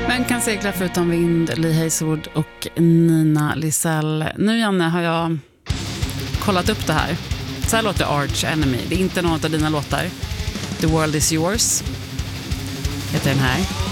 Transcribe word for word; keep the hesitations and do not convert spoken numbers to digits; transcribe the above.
Men kan segla förutom vind, Lee Hazelwood och Nina Lisell. Nu, Janne, har jag kollat upp det här. Så här låter Arch Enemy. Det är inte någon av dina låtar. The World Is Yours heter den här.